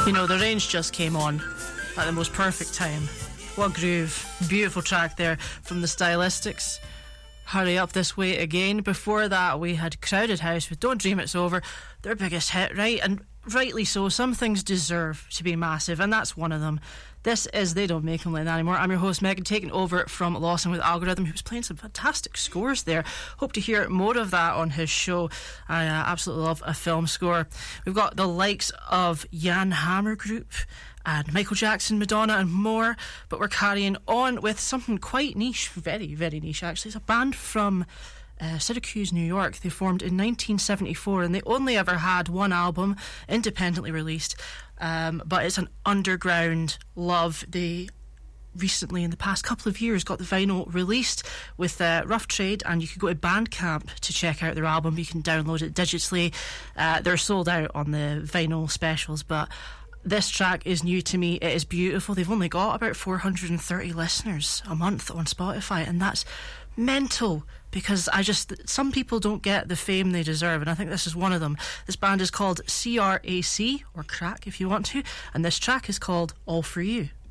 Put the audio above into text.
You know, the range just came on at the most perfect time. What groove. Beautiful track there from the Stylistics. Hurry Up This Way Again. Before that, we had Crowded House with Don't Dream It's Over, their biggest hit, right? And rightly so. Some things deserve to be massive, and that's one of them. This is They Don't Make Them Like That Anymore. I'm your host, Megan, taking over from Lawson with Algorithm, who's playing some fantastic scores there. Hope to hear more of that on his show. I absolutely love a film score. We've got the likes of Jan Hammer Group and Michael Jackson, Madonna and more, but we're carrying on with something quite niche, very, very niche actually. It's a band from Syracuse, New York. They formed in 1974 and they only ever had one album independently released, but it's an underground love. They recently, in the past couple of years, got the vinyl released with Rough Trade, and you can go to Bandcamp to check out their album. You can download it digitally. They're sold out on the vinyl specials, but this track is new to me. It is beautiful. They've only got about 430 listeners a month on Spotify, and that's mental, because some people don't get the fame they deserve, and I think this is one of them. This band is called CRAC, or Crack if you want to, and this track is called All For You.